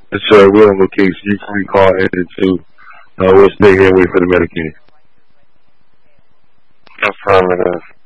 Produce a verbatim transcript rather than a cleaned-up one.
Yes, sir. We're on location. You can recall engine two. Uh, we'll stay here and wait for the Medicaid. Affirmative.